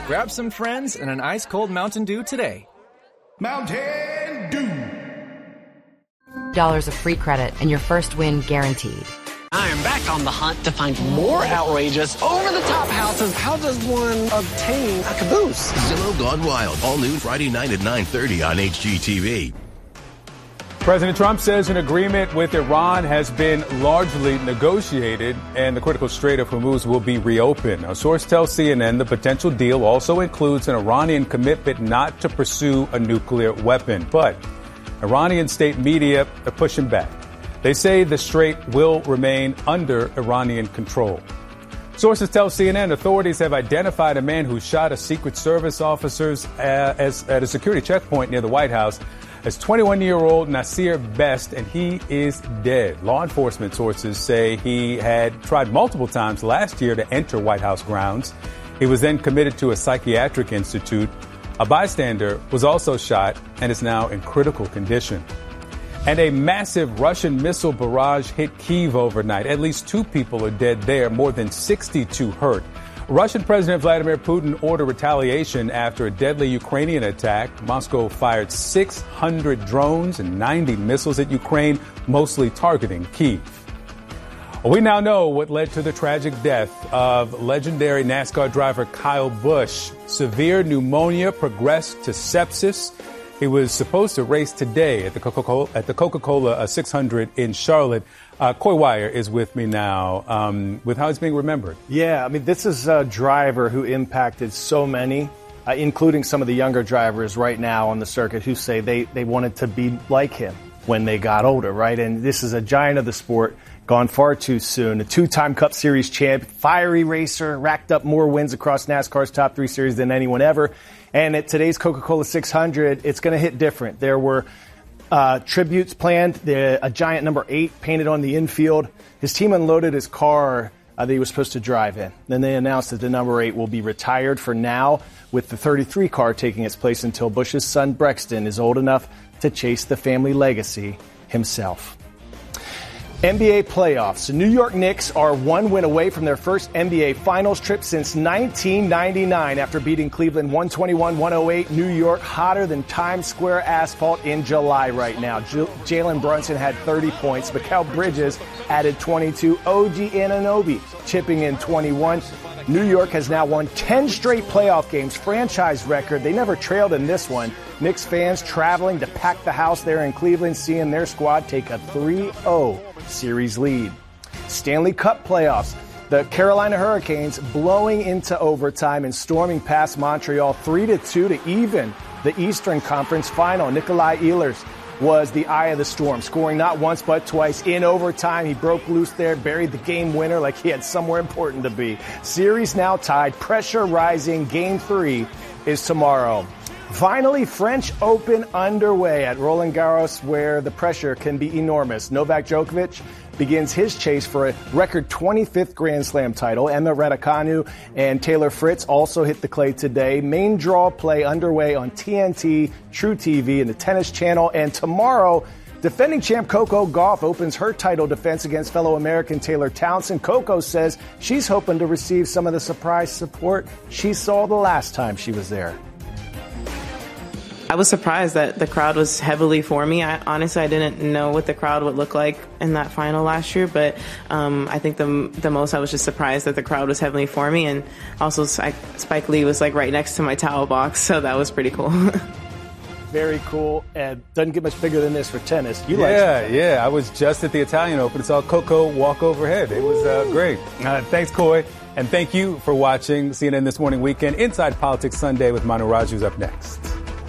Grab some friends and an ice-cold Mountain Dew today. Mountain Dew. $1 of free credit and your first win guaranteed. I am back on the hunt to find more outrageous, over-the-top houses. How does one obtain a caboose? Zillow Gone Wild, all new Friday night at 9:30 on HGTV. President Trump says an agreement with Iran has been largely negotiated and the critical Strait of Hormuz will be reopened. A source tells CNN the potential deal also includes an Iranian commitment not to pursue a nuclear weapon. But Iranian state media are pushing back. They say the strait will remain under Iranian control. Sources tell CNN authorities have identified a man who shot a Secret Service officer at a security checkpoint near the White House as 21-year-old Nasir Best, and he is dead. Law enforcement sources say he had tried multiple times last year to enter White House grounds. He was then committed to a psychiatric institute. A bystander was also shot and is now in critical condition. And a massive Russian missile barrage hit Kyiv overnight. At least 2 people are dead there, more than 62 hurt. Russian President Vladimir Putin ordered retaliation after a deadly Ukrainian attack. Moscow fired 600 drones and 90 missiles at Ukraine, mostly targeting Kyiv. We now know what led to the tragic death of legendary NASCAR driver Kyle Busch. Severe pneumonia progressed to sepsis. He was supposed to race today at the Coca-Cola 600 in Charlotte. Coy Wire is with me now with how he's being remembered. Yeah, I mean, this is a driver who impacted so many, including some of the younger drivers right now on the circuit who say they wanted to be like him when they got older, right? And this is a giant of the sport, gone far too soon. A 2-time Cup Series champ, fiery racer, racked up more wins across NASCAR's top 3 series than anyone ever. And at today's Coca-Cola 600, it's going to hit different. There were tributes planned, a giant number 8 painted on the infield. His team unloaded his car that he was supposed to drive in. Then they announced that the number 8 will be retired for now, with the 33 car taking its place until Busch's son Brexton is old enough to chase the family legacy himself. NBA playoffs. The New York Knicks are 1 win away from their first NBA Finals trip since 1999 after beating Cleveland 121-108. New York hotter than Times Square asphalt in July right now. Jalen Brunson had 30 points. Mikal Bridges added 22. OG Anunoby chipping in 21. New York has now won 10 straight playoff games, franchise record. They never trailed in this one. Knicks fans traveling to pack the house there in Cleveland, seeing their squad take a 3-0 series lead. Stanley Cup playoffs. The Carolina Hurricanes blowing into overtime and storming past Montreal 3-2 to even the Eastern Conference final. Nikolai Ehlers was the eye of the storm, scoring not once but twice in overtime. He broke loose there, buried the game winner like he had somewhere important to be. Series now tied, pressure rising. Game 3 is tomorrow. Finally, French Open underway at Roland Garros, where the pressure can be enormous. Novak Djokovic begins his chase for a record 25th Grand Slam title. Emma Raducanu and Taylor Fritz also hit the clay today. Main draw play underway on TNT, True TV, and the Tennis Channel. And tomorrow, defending champ Coco Gauff opens her title defense against fellow American Taylor Townsend. Coco says she's hoping to receive some of the surprise support she saw the last time she was there. I was surprised that the crowd was heavily for me. I didn't know what the crowd would look like in that final last year, but I think the most I was just surprised that the crowd was heavily for me, and also Spike Lee was like right next to my towel box, so that was pretty cool. Very cool, and doesn't get much bigger than this for tennis. Yeah. I was just at the Italian Open. It's all Coco walk overhead. It was great. Thanks, Coy, and thank you for watching CNN This Morning Weekend. Inside Politics Sunday with Manu Raju's up next.